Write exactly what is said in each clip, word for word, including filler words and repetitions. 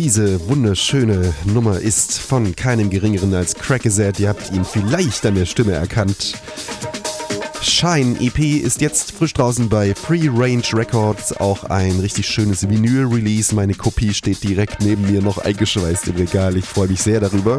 Diese wunderschöne Nummer ist von keinem geringeren als Crackazed. Ihr habt ihn vielleicht an der Stimme erkannt. Shine E P ist jetzt frisch draußen bei Free Range Records. Auch ein richtig schönes Vinyl-Release. Meine Kopie steht direkt neben mir noch eingeschweißt im Regal. Ich freue mich sehr darüber.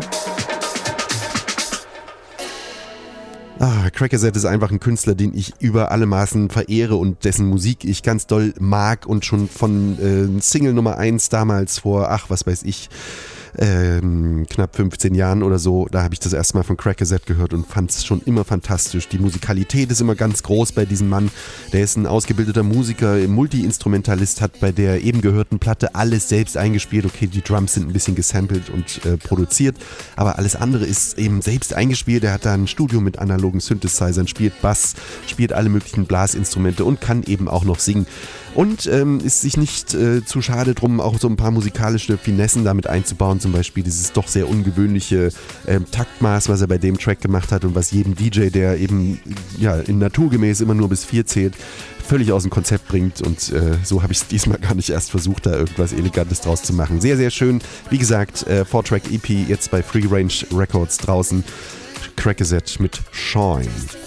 Ah, Crackazed ist einfach ein Künstler, den ich über alle Maßen verehre und dessen Musik ich ganz doll mag und schon von äh, Single Nummer eins damals vor, ach, was weiß ich, ähm, knapp fünfzehn Jahren oder so, da habe ich das erste Mal von Crackazed gehört und fand es schon immer fantastisch. Die Musikalität ist immer ganz groß bei diesem Mann. Der ist ein ausgebildeter Musiker, Multi-Instrumentalist, hat bei der eben gehörten Platte alles selbst eingespielt. Okay, die Drums sind ein bisschen gesampelt und äh, produziert, aber alles andere ist eben selbst eingespielt. Er hat da ein Studio mit analogen Synthesizern, spielt Bass, spielt alle möglichen Blasinstrumente und kann eben auch noch singen. Und ähm, ist sich nicht äh, zu schade drum, auch so ein paar musikalische Finessen damit einzubauen. Zum Beispiel dieses doch sehr ungewöhnliche ähm, Taktmaß, was er bei dem Track gemacht hat und was jedem D J, der eben ja in naturgemäß immer nur bis vier zählt, völlig aus dem Konzept bringt. Und äh, so habe ich es diesmal gar nicht erst versucht, da irgendwas Elegantes draus zu machen. Sehr, sehr schön. Wie gesagt, äh, vier Track E P jetzt bei Free Range Records draußen. Crackazed mit Shine.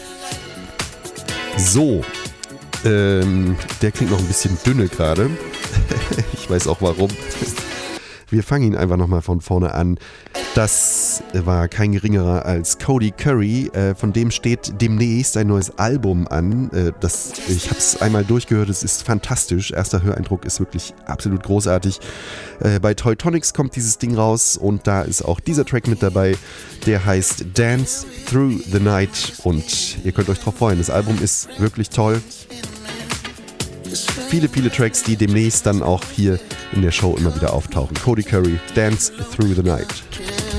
So. Ähm, der klingt noch ein bisschen dünne gerade. Ich weiß auch warum. Wir fangen ihn einfach nochmal von vorne an. Das war kein geringerer als Cody Curry. Äh, von dem steht demnächst ein neues Album an. Äh, das, ich habe es einmal durchgehört, es ist fantastisch. Erster Höreindruck ist wirklich absolut großartig. Äh, bei Teutonics kommt dieses Ding raus und da ist auch dieser Track mit dabei. Der heißt Dance Through the Night und ihr könnt euch drauf freuen. Das Album ist wirklich toll. Viele, viele Tracks, die demnächst dann auch hier in der Show immer wieder auftauchen. Cody Curry, Dance Through the Night.